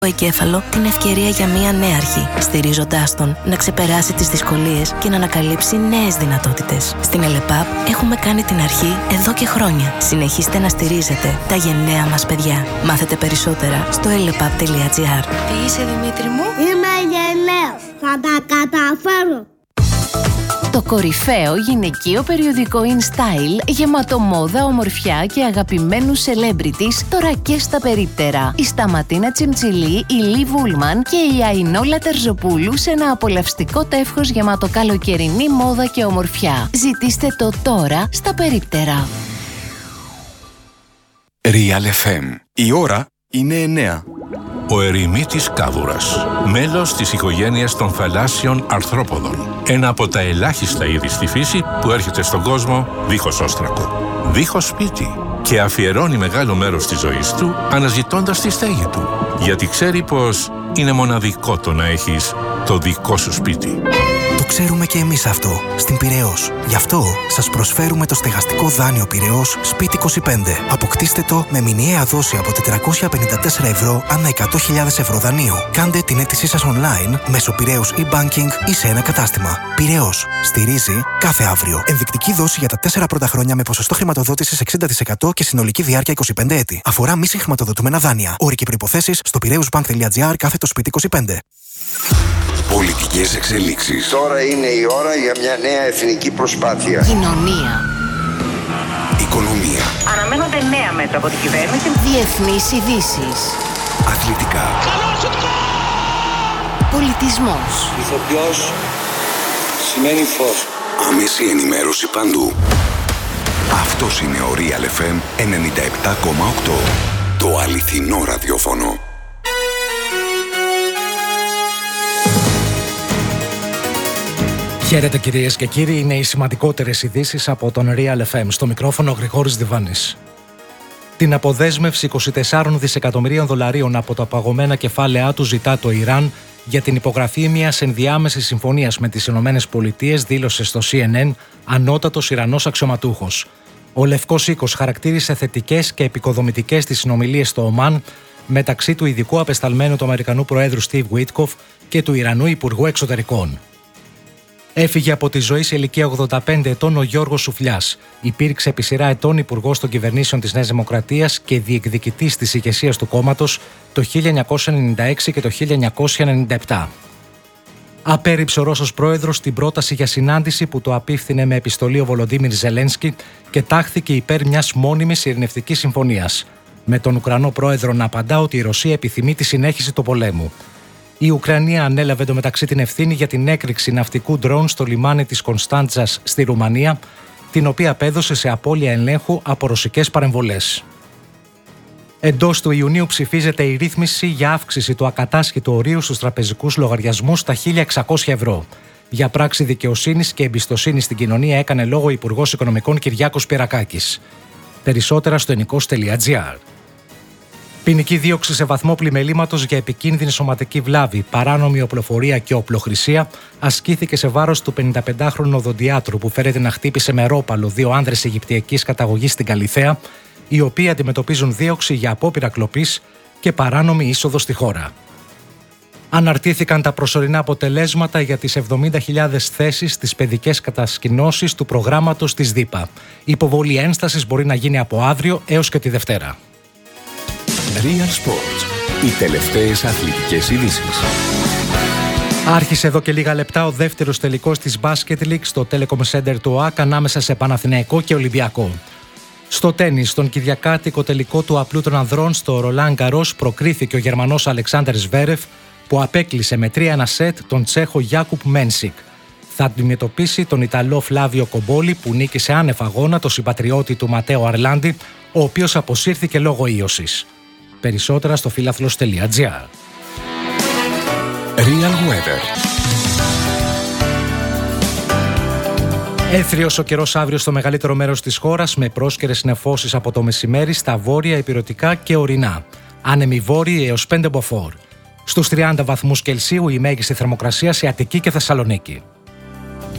Το εγκέφαλο την ευκαιρία για μια νέα αρχή, στηρίζοντάς τον να ξεπεράσει τις δυσκολίες και να ανακαλύψει νέες δυνατότητες. Στην ΕΛΕΠΑΠ έχουμε κάνει την αρχή εδώ και χρόνια. Συνεχίστε να στηρίζετε τα γενναία μας παιδιά. Μάθετε περισσότερα στο elepap.gr. Τι είσαι, Δημήτρη μου? Είμαι γενναίος. Θα τα καταφέρω. Το κορυφαίο γυναικείο περιοδικό InStyle, γεμάτο μόδα, ομορφιά και αγαπημένους celebrities, τώρα και στα περίπτερα. Η Σταματίνα Τσιμτσιλή, η Λι Βούλμαν και η Αϊνόλα Τερζοπούλου σε ένα απολαυστικό τεύχος γεμάτο καλοκαιρινή μόδα και ομορφιά. Ζητήστε το τώρα στα περίπτερα. Real FM. Η ώρα είναι 9. Ο ερημίτης κάβουρας, μέλος της οικογένειας των θαλάσσιων αρθρόποδων. Ένα από τα ελάχιστα είδη στη φύση που έρχεται στον κόσμο δίχως όστρακο, δίχως σπίτι και αφιερώνει μεγάλο μέρος της ζωής του αναζητώντας τη στέγη του. Γιατί ξέρει πως είναι μοναδικό το να έχεις το δικό σου σπίτι. Το ξέρουμε και εμείς αυτό, στην Πειραιώς. Γι' αυτό σας προσφέρουμε το στεγαστικό δάνειο Πειραιώς Σπίτι 25. Αποκτήστε το με μηνιαία δόση από 454 ευρώ ανά 100.000 ευρώ δανείου. Κάντε την αίτησή σας online μέσω Πειραιώς e-banking ή σε ένα κατάστημα. Πειραιώς. Στηρίζει κάθε αύριο. Ενδεικτική δόση για τα 4 πρώτα χρόνια με ποσοστό χρηματοδότησης 60% και συνολική διάρκεια 25 έτη. Αφορά μη συγχρηματοδοτούμενα δάνεια. Όροι και προϋποθέσεις στο piraeusbank.gr/σπίτι25. Πολιτικές εξελίξεις. Τώρα είναι η ώρα για μια νέα εθνική προσπάθεια. Κοινωνία. Οικονομία. Αναμένονται νέα μέτρα από την κυβέρνηση. Διεθνείς ειδήσεις. Αθλητικά. Πολιτισμός. Ηθοποιός σημαίνει φως. Άμεση ενημέρωση παντού. Αυτός είναι ο Real FM 97,8. Το αληθινό ραδιόφωνο. Χαίρετε κυρίες και κύριοι, είναι οι σημαντικότερες ειδήσεις από τον Real FM. Στο μικρόφωνο ο Γρηγόρης Διβάνης. Την αποδέσμευση 24 δισεκατομμυρίων δολαρίων από τα παγωμένα κεφάλαιά του ζητά το Ιράν για την υπογραφή μιας ενδιάμεσης συμφωνίας με τις ΗΠΑ, δήλωσε στο CNN ανώτατος Ιρανός αξιωματούχος. Ο Λευκός Οίκος χαρακτήρισε θετικές και επικοδομητικές τις συνομιλίες στο Ομάν μεταξύ του ειδικού απεσταλμένου του Αμερικανού Προέδρου Στιβ Γουίτκοφ και του Ιρανού Υπουργού Εξωτερικών. Έφυγε από τη ζωή σε ηλικία 85 ετών ο Γιώργος Σουφλιάς. Υπήρξε επί σειρά ετών υπουργός των κυβερνήσεων της Νέας Δημοκρατίας και διεκδικητής της ηγεσίας του κόμματος το 1996 και το 1997. Απέρριψε ο Ρώσος πρόεδρος την πρόταση για συνάντηση που το απίφθινε με επιστολή ο Βολοντίμιρ Ζελένσκι και τάχθηκε υπέρ μιας μόνιμης ειρηνευτικής συμφωνίας. Με τον Ουκρανό πρόεδρο να απαντά ότι η Ρωσία επιθυμεί τη συνέχιση του πολέμου. Η Ουκρανία ανέλαβε εντωμεταξύ την ευθύνη για την έκρηξη ναυτικού ντρόουν στο λιμάνι της Κωνσταντζας στη Ρουμανία, την οποία απέδωσε σε απώλεια ελέγχου από ρωσικές παρεμβολές. Εντός του Ιουνίου ψηφίζεται η ρύθμιση για αύξηση του ακατάσχητου ορίου στους τραπεζικούς λογαριασμούς στα 1.600 ευρώ. Για πράξη δικαιοσύνης και εμπιστοσύνης στην κοινωνία έκανε λόγο ο Υπουργός Οικονομικών Κυριάκος Πυρακάκης. Περισσότερα στο ενικός.gr. Ποινική δίωξη σε βαθμό πλημελήματος για επικίνδυνη σωματική βλάβη, παράνομη οπλοφορία και οπλοχρησία ασκήθηκε σε βάρος του 55χρονου οδοντιάτρου που φέρεται να χτύπησε με ρόπαλο δύο άνδρες αιγυπτιακής καταγωγής στην Καλιθέα, οι οποίοι αντιμετωπίζουν δίωξη για απόπειρα κλοπής και παράνομη είσοδο στη χώρα. Αναρτήθηκαν τα προσωρινά αποτελέσματα για τις 70.000 θέσεις στις παιδικές κατασκηνώσεις του προγράμματος της ΔΥΠΑ. Η υποβολή ένστασης μπορεί να γίνει από αύριο έως και τη Δευτέρα. Real Sports. Οι τελευταίες αθλητικές ειδήσεις. Άρχισε εδώ και λίγα λεπτά ο δεύτερος τελικός της Basket League στο Telecom Center του ΟΑΚ ανάμεσα σε Παναθηναϊκό και Ολυμπιακό. Στο τένις, στον κυριακάτικο τελικό του απλού των ανδρών στο Ρολάν Γκαρός προκρίθηκε ο Γερμανός Αλεξάντερ Σβέρεφ που απέκλεισε με 3-1 σετ τον Τσέχο Γιάκουπ Μένσικ. Θα αντιμετωπίσει τον Ιταλό Φλάβιο Κομπόλη που νίκησε άνευ αγώνα το συμπατριώτη του Ματέο Αρλάντι, ο οποίος αποσύρθηκε λόγω ίωσης. Περισσότερα στο φίλαθλος.gr. Real Weather. Έθριος ο καιρός αύριο στο μεγαλύτερο μέρος της χώρας με πρόσκαιρες νεφώσεις από το μεσημέρι στα βόρεια, ηπειρωτικά και ορεινά. Άνεμοι βόρειοι έως 5 μποφόρ. Στους 30 βαθμούς Κελσίου η μέγιστη θερμοκρασία σε Αττική και Θεσσαλονίκη.